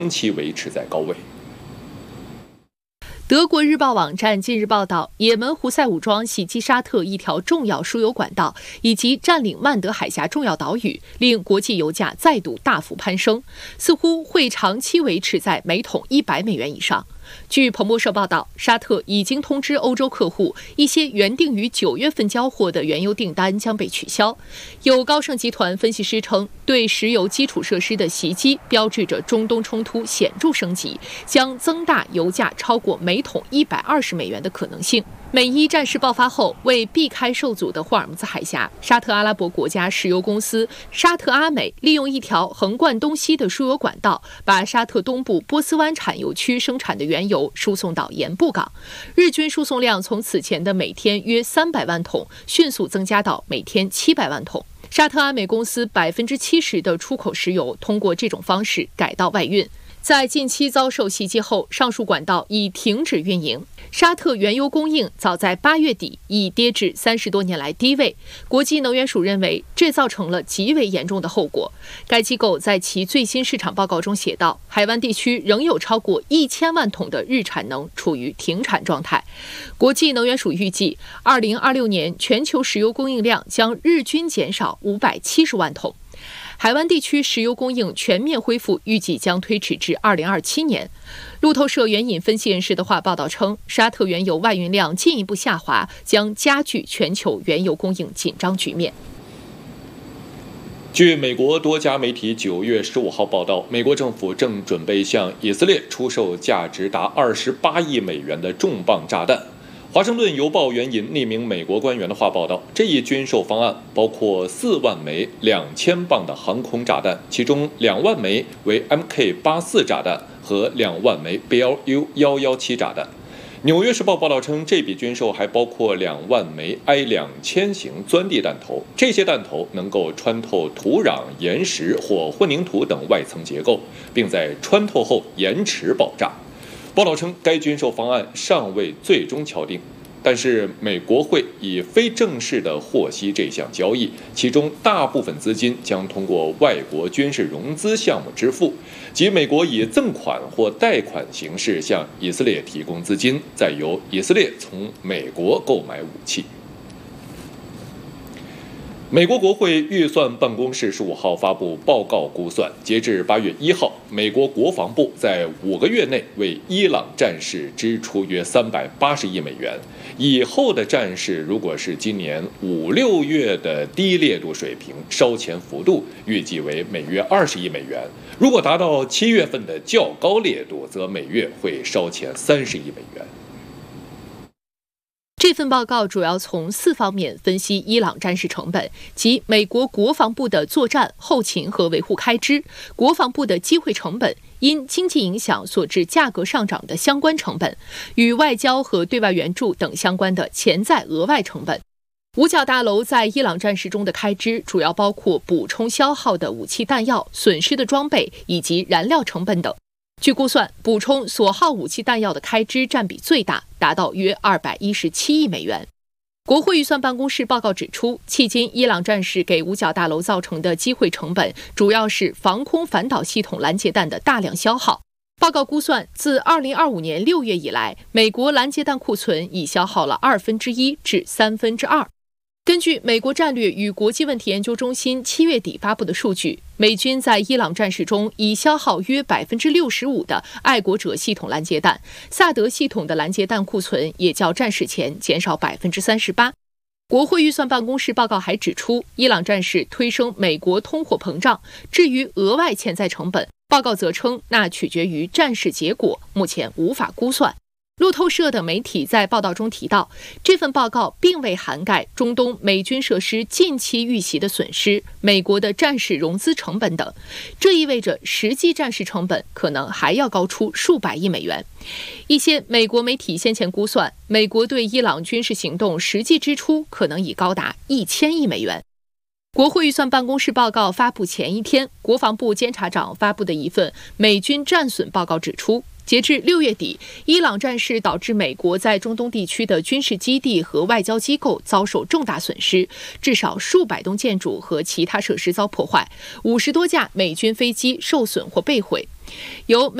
长期维持在高位。 德国日报网站近日报道，也门胡塞武装袭击沙特一条重要输油管道，以及占领曼德海峡重要岛屿，令国际油价再度大幅攀升，似乎会长期维持在每桶$100以上。据彭博社报道，沙特已经通知欧洲客户，一些原定于9月份交货的原油订单将被取消。有高盛集团分析师称，对石油基础设施的袭击标志着中东冲突显著升级，将增大油价超过每桶$120的可能性。美伊战事爆发后，为避开受阻的霍尔木兹海峡，沙特阿拉伯国家石油公司沙特阿美利用一条横贯东西的输油管道，把沙特东部波斯湾产油区生产的原油输送到盐布港。日均输送量从此前的每天约300万桶，迅速增加到每天700万桶。沙特阿美公司70%的出口石油通过这种方式改道外运。在近期遭受袭击后，上述管道已停止运营。沙特原油供应早在8月底已跌至30多年来低位。国际能源署认为，这造成了极为严重的后果。该机构在其最新市场报告中写道，海湾地区仍有超过1000万桶的日产能处于停产状态。国际能源署预计，2026年全球石油供应量将日均减少570万桶。海湾地区石油供应全面恢复预计将推迟至2027年。路透社援引分析人士的话报道称，沙特原油外运量进一步下滑，将加剧全球原油供应紧张局面。 据美国多家媒体9月15号报道，美国政府正准备向以色列出售价值达28亿美元的重磅炸弹。华盛顿邮报援引匿名美国官员的话报道，这一军售方案包括4万枚2000磅的航空炸弹，其中2万枚为 MK84 炸弹和2万枚 BLU117 炸弹。纽约时报报道称，这笔军售还包括2万枚 I-2000 型钻地弹头，这些弹头能够穿透土壤、岩石或混凝土等外层结构，并在穿透后延迟爆炸。报道称，该军售方案尚未最终敲定，但是美国会以非正式的获悉这项交易，其中大部分资金将通过外国军事融资项目支付，即美国以赠款或贷款形式向以色列提供资金，再由以色列从美国购买武器。美国国会预算办公室15号发布报告估算，截至8月1号，美国国防部在5个月内为伊朗战事支出约380亿美元。以后的战事如果是今年5、6月的低烈度水平，烧钱幅度预计为每月20亿美元；如果达到7月份的较高烈度，则每月会烧钱30亿美元。 这份报告主要从4方面分析伊朗战事成本，即美国国防部的作战、后勤和维护开支，国防部的机会成本，因经济影响所致价格上涨的相关成本，与外交和对外援助等相关的潜在额外成本。五角大楼在伊朗战事中的开支主要包括补充消耗的武器弹药、损失的装备以及燃料成本等。据估算，补充所耗武器弹药的开支占比最大，达到约217亿美元。国会预算办公室报告指出，迄今伊朗战事给五角大楼造成的机会成本，主要是防空反导系统拦截弹的大量消耗。报告估算，自2025年6月以来，美国拦截弹库存已消耗了1/2至2/3。根据美国战略与国际问题研究中心7月底发布的数据，美军在伊朗战事中已消耗约65%的爱国者系统拦截弹，萨德系统的拦截弹库存也较战事前减少38%。国会预算办公室报告还指出，伊朗战事推升美国通货膨胀，至于额外潜在成本，报告则称那取决于战事结果，目前无法估算。路透社等媒体在报道中提到，这份报告并未涵盖中东美军设施近期遇袭的损失、美国的战事融资成本等，这意味着实际战事成本可能还要高出数百亿美元。一些美国媒体先前估算，美国对伊朗军事行动实际支出可能已高达1000亿美元。国会预算办公室报告发布前一天，国防部监察长发布的一份美军战损报告指出， 截至6月底，伊朗战事导致美国在中东地区的军事基地和外交机构遭受重大损失，至少数百栋建筑和其他设施遭破坏，50多架美军飞机受损或被毁。由